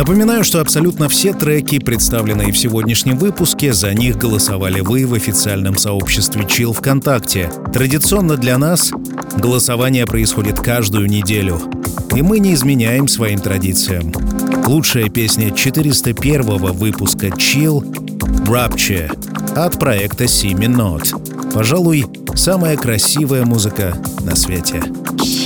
Напоминаю, что абсолютно все треки, представленные в сегодняшнем выпуске, за них голосовали вы в официальном сообществе Chill ВКонтакте. Традиционно для нас голосование происходит каждую неделю, и мы не изменяем своим традициям. Лучшая песня 401-го выпуска Chill — Rapture от проекта Simi Not. Пожалуй, самая красивая музыка на свете.